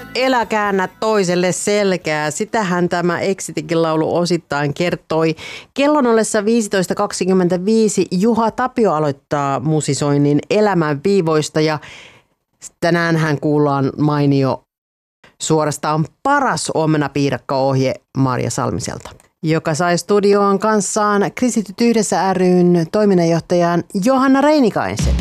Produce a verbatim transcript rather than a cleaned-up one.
Elä käännä toiselle selkää. Sitähän tämä Exitikin laulu osittain kertoi. Kellon ollessa viisitoista kaksikymmentäviisi Juha Tapio aloittaa musisoinnin elämän viivoista ja tänään hän kuullaan mainio suorastaan paras omenapiirakka-ohje Marja Salmiselta, joka sai studioon kanssaan Kristityt yhdessä ry:n toiminnanjohtajan Johanna Reinikaisen.